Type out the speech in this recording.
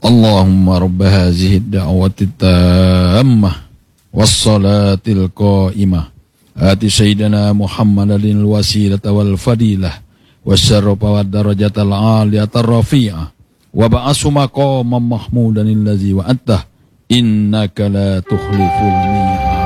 اللهم رب هذه الدعوة التامة والصلاة القائمة آت سيدنا محمد الوسيلة والفضيلة والشرف والدرجة العالية الرفيعة وبعث مقاما محمودا الذي وعدته إنك لا تخلف الميعاد.